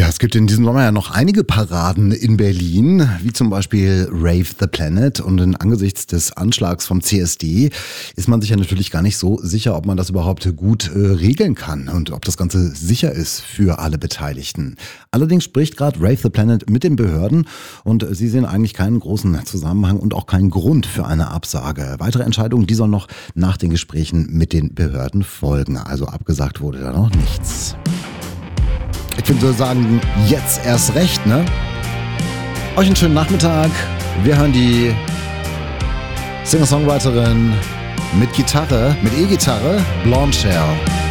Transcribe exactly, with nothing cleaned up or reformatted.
Ja, es gibt in diesem Sommer ja noch einige Paraden in Berlin, wie zum Beispiel Rave the Planet. Und in angesichts des Anschlags vom C S D ist man sich ja natürlich gar nicht so sicher, ob man das überhaupt gut äh, regeln kann und ob das Ganze sicher ist für alle Beteiligten. Allerdings spricht gerade Rave the Planet mit den Behörden und sie sehen eigentlich keinen großen Zusammenhang und auch keinen Grund für eine Absage. Weitere Entscheidungen, die sollen noch nach den Gesprächen mit den Behörden folgen. Also abgesagt wurde da noch nichts. Ich würde so sagen, jetzt erst recht, ne? Euch einen schönen Nachmittag. Wir hören die Singer-Songwriterin mit Gitarre, mit E-Gitarre, Blonde Shell.